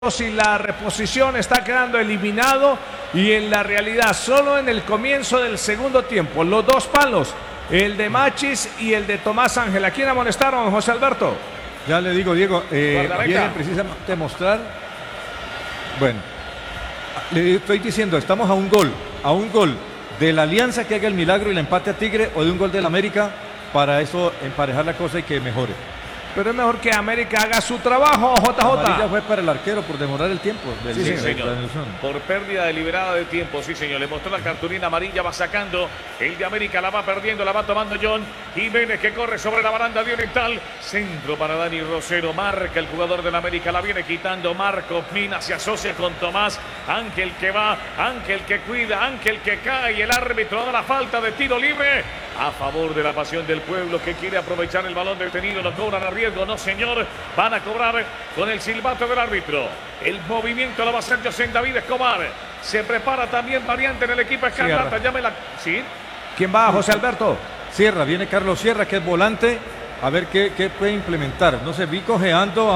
y la reposición está quedando eliminado, y en la realidad solo en el comienzo del segundo tiempo los dos palos, el de Machis y el de Tomás Ángel. ¿A quién amonestaron, José Alberto? Ya le digo, Diego, viene precisamente a mostrar. Bueno, le estoy diciendo, estamos a un gol de la Alianza que haga el milagro y el empate a Tigre, o de un gol del América para eso emparejar la cosa y que mejore. Pero es mejor que América haga su trabajo, JJ. Amarilla fue para el arquero por demorar el tiempo. Sí, señor. Por pérdida deliberada de tiempo, sí, señor. Le mostró la cartulina amarilla, va sacando. El de América la va perdiendo, la va tomando John Jiménez, que corre sobre la baranda de oriental. Centro para Dani Rosero. Marca el jugador del América, la viene quitando Marco Mina. Se asocia con Tomás Ángel, que va, Ángel que cuida, Ángel que cae. Y el árbitro da la falta de tiro libre a favor de la Pasión del Pueblo, que quiere aprovechar el balón detenido. Lo cobran a riesgo, no señor, van a cobrar con el silbato del árbitro. El movimiento lo va a hacer José David Escobar. Se prepara también variante en el equipo Escarlata. Llámela. ¿Sí? ¿Quién va, José Alberto? Sierra, viene Carlos Sierra, que es volante. A ver qué puede implementar. No sé, vi cojeando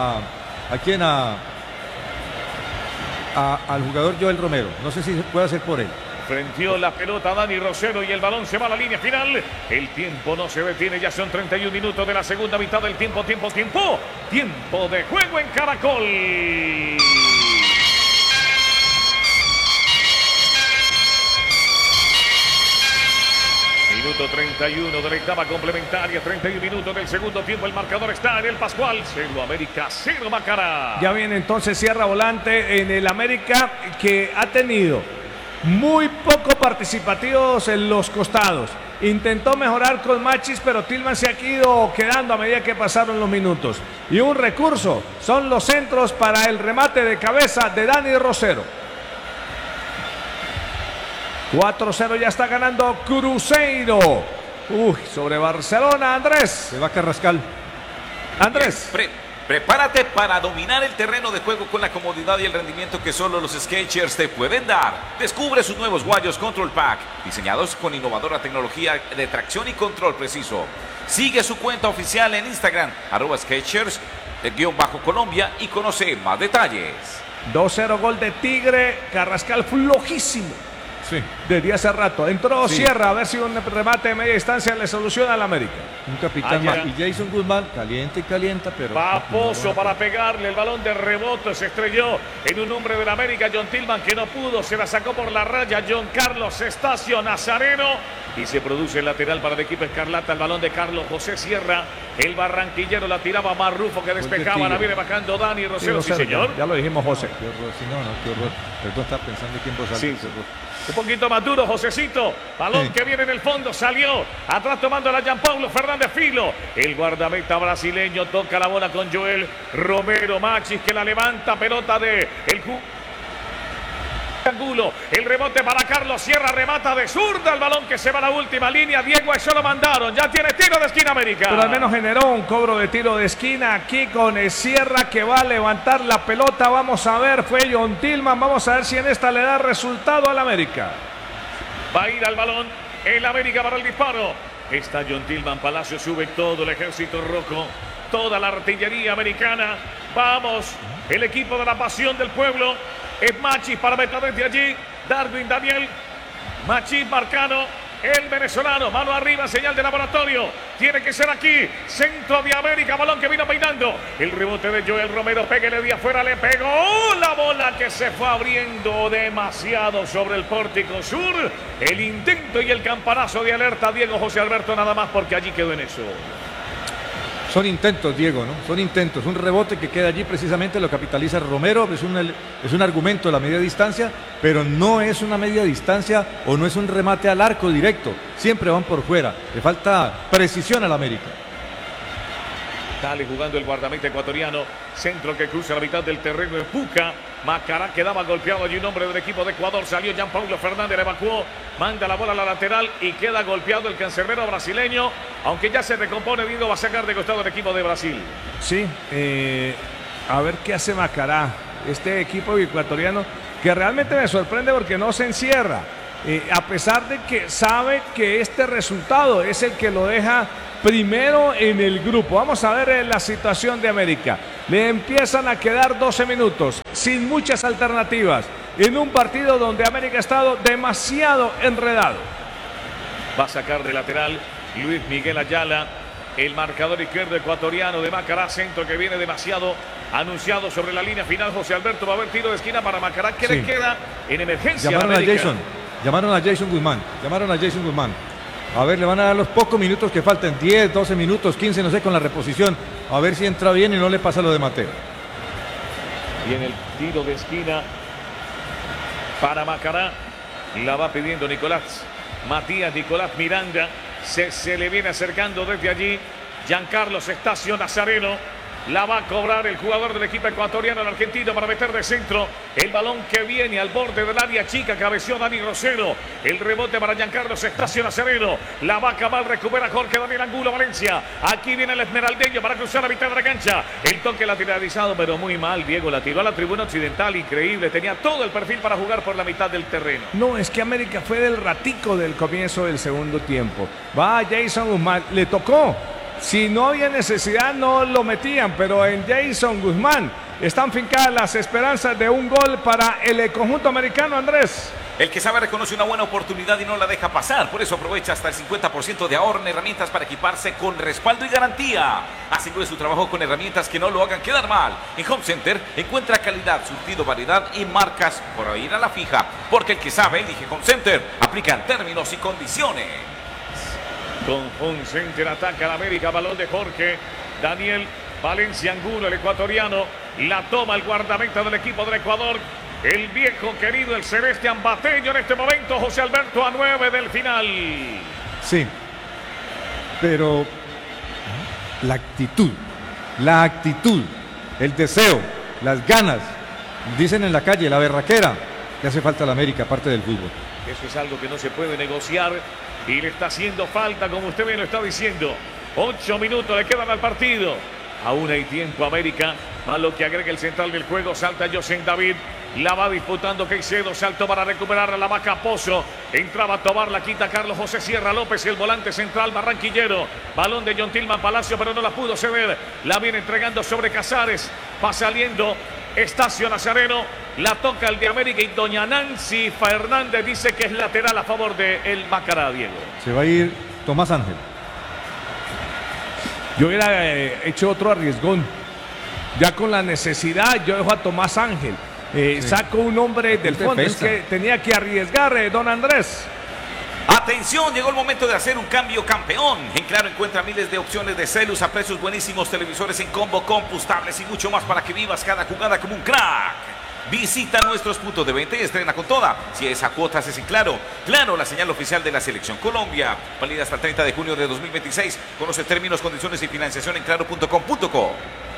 al jugador Joel Romero. No sé si se puede hacer por él. Frenteó la pelota Dani Rosero y el balón se va a la línea final. El tiempo no se detiene, ya son 31 minutos de la segunda mitad del tiempo. Tiempo de juego en Caracol. Minuto 31 de la etapa complementaria, 31 minutos del segundo tiempo. El marcador está en el Pascual. 0 América, 0 Macará. Ya viene entonces Sierra volante en el América, que ha tenido muy poco participativos en los costados. Intentó mejorar con Machis, pero Tillman se ha ido quedando a medida que pasaron los minutos. Y un recurso son los centros para el remate de cabeza de Dani Rosero. 4-0 ya está ganando Cruzeiro. Sobre Barcelona, Andrés. Se va Carrascal. Andrés. Prepárate para dominar el terreno de juego con la comodidad y el rendimiento que solo los Skechers te pueden dar. Descubre sus nuevos guayos Control Pack, diseñados con innovadora tecnología de tracción y control preciso. Sigue su cuenta oficial en Instagram, @Skechers_Colombia, y conoce más detalles. 2-0 gol de Tigre. Carrascal flojísimo. Sí. Desde hace rato. Entró Sierra a ver si un remate de media distancia le soluciona al América. Un capitán más. Y Jason Guzmán, calienta y calienta, pero... Paposo para pegarle el balón de rebote. Se estrelló en un hombre del América. John Tillman, que no pudo. Se la sacó por la raya John Carlos Estacio Nazareno. Y se produce el lateral para el equipo Escarlata. El balón de Carlos José Sierra. El barranquillero la tiraba Marrufo, que despejaba. La viene bajando Dani Rosero. Sí, señor. Ya lo dijimos, José. Qué horror. Qué horror. Perdón, estaba pensando quién vos sí. Un poquito más duro, Josecito. Balón que viene en el fondo, salió. Atrás tomando la Gianpaulo Fernández Filo. El guardameta brasileño toca la bola con Joel Romero. Machis, que la levanta, pelota de el ángulo. El rebote para Carlos Sierra, remata de zurda el balón, que se va a la última línea. Diego, eso lo mandaron. Ya tiene tiro de esquina América. Pero al menos generó un cobro de tiro de esquina aquí con el Sierra, que va a levantar la pelota. Vamos a ver, fue John Tillman. Vamos a ver si en esta le da resultado al América. Va a ir al balón el América para el disparo. Está John Tillman. Palacio sube todo el ejército rojo, toda la artillería americana. Vamos, el equipo de la Pasión del Pueblo. Es Machis para meter desde allí. Darwin Daniel. Machis Marcano. El venezolano. Mano arriba, señal de laboratorio. Tiene que ser aquí. Centro de América. Balón que vino peinando. El rebote de Joel Romero. Pégale de afuera. Le pegó la bola, que se fue abriendo demasiado sobre el pórtico sur. El intento y el campanazo de alerta. Diego José Alberto, nada más, porque allí quedó en eso. Son intentos, Diego, ¿no? Son intentos. Un rebote que queda allí, precisamente lo capitaliza Romero. Es un argumento de la media distancia, pero no es una media distancia o no es un remate al arco directo. Siempre van por fuera. Le falta precisión al América. Dale jugando el guardameta ecuatoriano. Centro que cruza la mitad del terreno, empuja. Macará quedaba golpeado allí, un hombre del equipo de Ecuador. Salió Gianpaulo Fernández, le evacuó. Manda la bola a la lateral y queda golpeado el cancerbero brasileño. Aunque ya se recompone, Diego, va a sacar de costado el equipo de Brasil. Sí, a ver qué hace Macará. Este equipo ecuatoriano, que realmente me sorprende porque no se encierra. A pesar de que sabe que este resultado es el que lo deja primero en el grupo. Vamos a ver la situación de América. Le empiezan a quedar 12 minutos sin muchas alternativas en un partido donde América ha estado demasiado enredado. Va a sacar de lateral Luis Miguel Ayala, el marcador izquierdo ecuatoriano de Macará, centro que viene demasiado anunciado sobre la línea final. José Alberto va a haber tiro de esquina para Macará. ¿Qué le queda en emergencia? Llamaron a Jason Guzmán. A ver, le van a dar los pocos minutos que faltan, 10, 12 minutos, 15, no sé, con la reposición. A ver si entra bien y no le pasa lo de Mateo. Y en el tiro de esquina para Macará, la va pidiendo Matías Nicolás Miranda. Se le viene acercando desde allí Giancarlo Estacio Nazareno. La va a cobrar el jugador del equipo ecuatoriano, el argentino, para meter de centro. El balón que viene al borde del área chica, cabeció Dani Rosero. El rebote para Giancarlo Estacio Nazareno. La va a acabar, recupera Jorge Daniel Angulo Valencia. Aquí viene el esmeraldeño para cruzar la mitad de la cancha. El toque lateralizado, pero muy mal. Diego la tiró a la tribuna occidental, increíble. Tenía todo el perfil para jugar por la mitad del terreno. No, es que América fue del ratico del comienzo del segundo tiempo. Va Jason Guzmán, le tocó. Si no había necesidad, no lo metían, pero en Jason Guzmán están fincadas las esperanzas de un gol para el conjunto americano, Andrés. El que sabe reconoce una buena oportunidad y no la deja pasar. Por eso aprovecha hasta el 50% de ahorro en herramientas para equiparse con respaldo y garantía. Asegure su trabajo con herramientas que no lo hagan quedar mal. En Home Center encuentra calidad, surtido, variedad y marcas por ir a la fija. Porque el que sabe elige Home Center. Aplican términos y condiciones. Con Home Center ataca la América, balón de Jorge Daniel Valencia Angulo, el ecuatoriano. La toma el guardameta del equipo del Ecuador, el viejo querido, el celeste ambateño en este momento, José Alberto, a 9 del final. Sí, pero la actitud, el deseo, las ganas, dicen en la calle, la berraquera, le hace falta a la América, aparte del fútbol. Eso es algo que no se puede negociar y le está haciendo falta, como usted bien lo está diciendo. 8 minutos le quedan al partido. Aún hay tiempo, América. A lo que agrega el central del juego, salta José David. La va disputando Caicedo, salto para recuperarla, la va Caposo. Entraba a Tobar, la quita Carlos José Sierra López, el volante central barranquillero. Balón de John Tillman Palacio, pero no la pudo ceder. La viene entregando sobre Casares. Va saliendo Estacio Nazareno. La toca el de América y doña Nancy Fernández dice que es lateral a favor del Macará, Diego. Se va a ir Tomás Ángel. Yo hubiera hecho otro arriesgón. Ya con la necesidad, yo dejo a Tomás Ángel. Saco un hombre del fondo. Es que tenía que arriesgar, don Andrés. Atención, llegó el momento de hacer un cambio campeón. En Claro encuentra miles de opciones de celus a precios buenísimos, televisores en combo, compus, tablets y mucho más para que vivas cada jugada como un crack. Visita nuestros puntos de venta y estrena con toda. Si es a cuotas es en Claro. Claro, la señal oficial de la Selección Colombia. Válida hasta el 30 de junio de 2026. Conoce términos, condiciones y financiación en claro.com.co.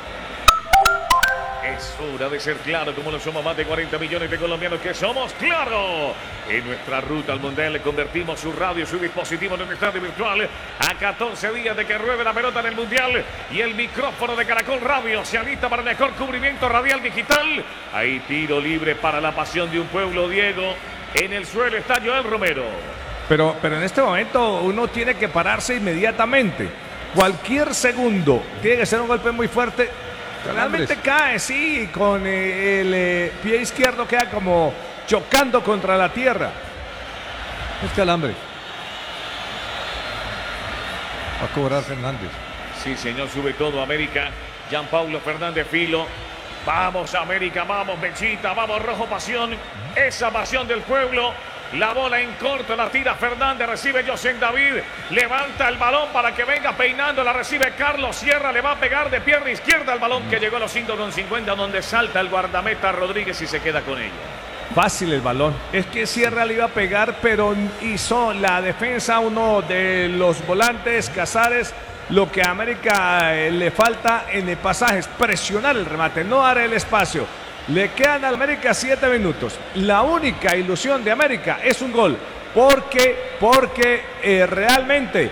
Es hora de ser Claro, como lo somos más de 40 millones de colombianos que somos Claro. En nuestra ruta al mundial le convertimos su radio, su dispositivo en un estadio virtual a 14 días de que ruede la pelota en el mundial y el micrófono de Caracol Radio se alista para el mejor cubrimiento radial digital. Hay tiro libre para la pasión de un pueblo, Diego. En el suelo está Joel Romero. Pero en este momento uno tiene que pararse inmediatamente. Cualquier segundo tiene que ser un golpe muy fuerte. Realmente cae, sí, con el pie izquierdo queda como chocando contra la tierra. Es calambre. Va a cobrar Fernández. Sí, señor, sube todo América. Gianpaulo Fernández Filo. Vamos América, vamos Mechita, vamos Rojo Pasión. Esa pasión del pueblo. La bola en corto, la tira Fernández, recibe José David, levanta el balón para que venga peinando, la recibe Carlos Sierra, le va a pegar de pierna izquierda el balón que llegó a los 5,50 donde salta el guardameta Rodríguez y se queda con ella. Fácil el balón, es que Sierra le iba a pegar, pero hizo la defensa uno de los volantes, Casares. Lo que a América le falta en el pasaje es presionar el remate, no dar el espacio. Le quedan a América 7 minutos. La única ilusión de América es un gol. Porque realmente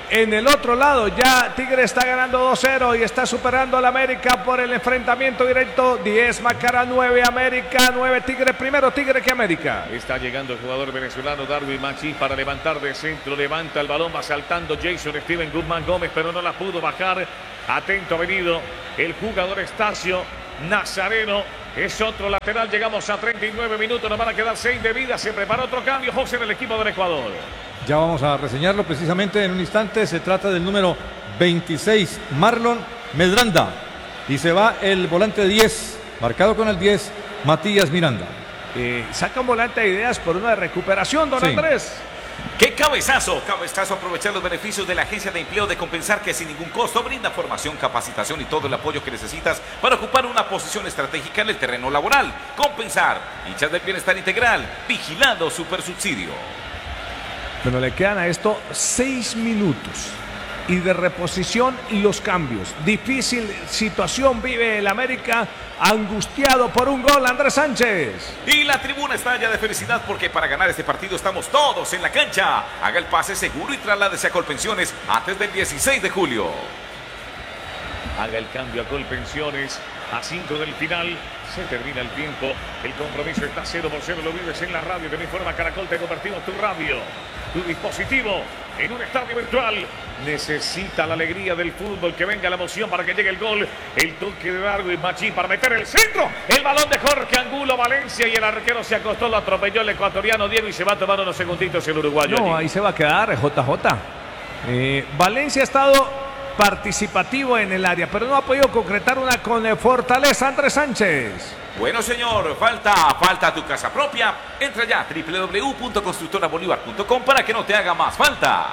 En el otro lado ya Tigre está ganando 2-0 y está superando al América por el enfrentamiento directo. 10 Macará, 9 América, 9 Tigre. Primero Tigre que América. Está llegando el jugador venezolano Darwin Machís para levantar de centro. Levanta el balón, va saltando Jason Steven Guzmán Gómez, pero no la pudo bajar. Atento ha venido el jugador Estacio Nazareno. Es otro lateral. Llegamos a 39 minutos. Nos van a quedar 6 de vida. Se prepara otro cambio, José, en el equipo del Ecuador. Ya vamos a reseñarlo precisamente en un instante. Se trata del número 26, Marlon Medranda. Y se va el volante 10, marcado con el 10, Matías Miranda. Saca un volante de ideas por una de recuperación, don Andrés. ¡Qué cabezazo! Cabezazo, aprovechar los beneficios de la Agencia de Empleo de Compensar, que sin ningún costo brinda formación, capacitación y todo el apoyo que necesitas para ocupar una posición estratégica en el terreno laboral. Compensar, hinchas del bienestar integral, vigilado supersubsidio. Bueno, le quedan a esto 6 minutos. Y de reposición y los cambios. Difícil situación vive el América, angustiado por un gol, Andrés Sánchez. Y la tribuna está ya de felicidad porque para ganar este partido estamos todos en la cancha. Haga el pase seguro y trasládese a Colpensiones antes del 16 de julio. Haga el cambio a Colpensiones a 5 del final. Se termina el tiempo. El compromiso está 0-0. Lo vives en la radio que me informa Caracol. Te convertimos tu radio, tu dispositivo en un estadio virtual. Necesita la alegría del fútbol, que venga la emoción para que llegue el gol. El toque de Darwin Machín para meter el centro. El balón de Jorge Angulo Valencia y el arquero se acostó, lo atropelló el ecuatoriano Diego y se va a tomar unos segunditos el uruguayo. No, ahí se va a quedar JJ. Valencia ha estado participativo en el área, pero no ha podido concretar una con fortaleza, Andrés Sánchez. Bueno, señor, falta tu casa propia. Entra ya a www.constructorabolivar.com para que no te haga más falta.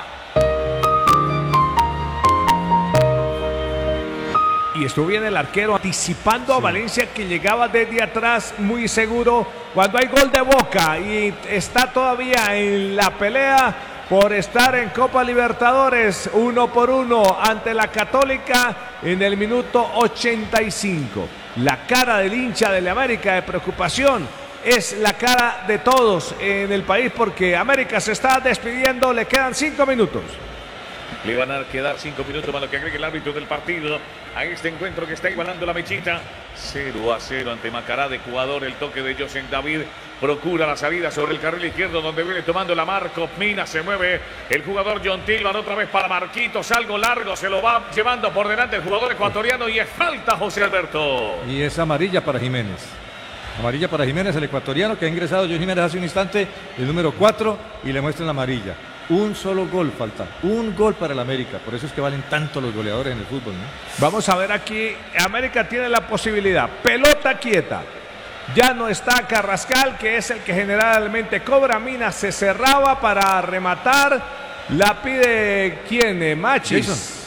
Y estuvo bien el arquero anticipando a Valencia, que llegaba desde atrás muy seguro. Cuando hay gol de Boca y está todavía en la pelea por estar en Copa Libertadores 1-1 ante la Católica en el minuto 85. La cara del hincha de la América de preocupación es la cara de todos en el país, porque América se está despidiendo, le quedan 5 minutos. Le van a quedar 5 minutos más lo que agregue el árbitro del partido a este encuentro que está igualando la mechita. 0-0 ante Macará de Ecuador. El toque de José David procura la salida sobre el carril izquierdo, donde viene tomando la Marco Mina. Se mueve el jugador John Tillman otra vez para Marquitos. Algo largo, se lo va llevando por delante el jugador ecuatoriano y es falta, José Alberto. Y es amarilla para Jiménez. Amarilla para Jiménez, el ecuatoriano, que ha ingresado John Jiménez hace un instante, el número 4, y le muestran la amarilla. Un solo gol falta, un gol para el América. Por eso es que valen tanto los goleadores en el fútbol, ¿no? Vamos a ver aquí, América tiene la posibilidad. Pelota quieta. Ya no está Carrascal, que es el que generalmente cobra. Mina se cerraba para rematar. La pide ¿quién? Machis. Jason.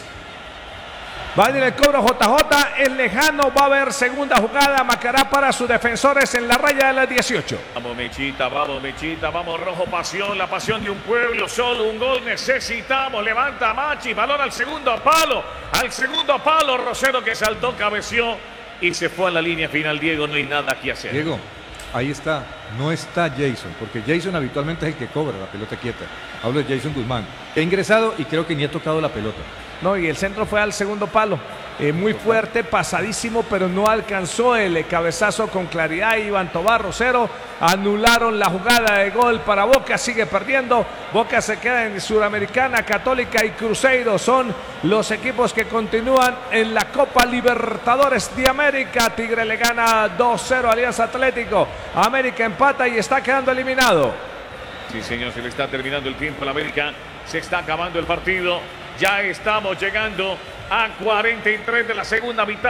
Va a venir el cobro JJ, el lejano, va a haber segunda jugada. Macará para sus defensores en la raya de las 18. Vamos Mechita, vamos Rojo Pasión, la pasión de un pueblo, solo un gol necesitamos. Levanta Machi, balón al segundo palo, Rosero que saltó, cabeció y se fue a la línea final. Diego, no hay nada que hacer. Diego, ahí está, no está Jason, porque Jason habitualmente es el que cobra la pelota quieta. Hablo de Jason Guzmán, que ha ingresado y creo que ni ha tocado la pelota. No, y el centro fue al segundo palo. Muy fuerte, pasadísimo, pero no alcanzó el cabezazo con claridad. Iván Tobar, Rosero anularon la jugada de gol para Boca. Sigue perdiendo. Boca se queda en Sudamericana. Católica y Cruzeiro son los equipos que continúan en la Copa Libertadores de América. Tigre le gana 2-0 a Alianza Atlético. América empata y está quedando eliminado. Sí, señor, se le está terminando el tiempo a la América. Se está acabando el partido. Ya estamos llegando a 43 de la segunda mitad.